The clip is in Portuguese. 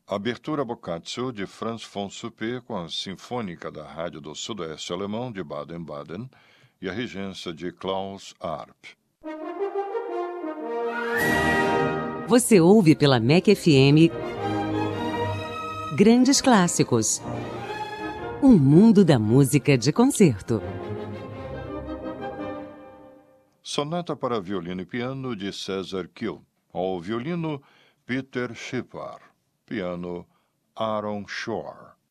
Abertura Boccaccio, de Franz von Suppé, com a Sinfônica da Rádio do Sudoeste Alemão de Baden-Baden e a regência de Klaus Arp. Você ouve pela MEC FM Grandes Clássicos. Um mundo da música de concerto. Sonata para violino e piano de César Kiel. Ao violino, Peter Schipper. Piano, Aaron Shore.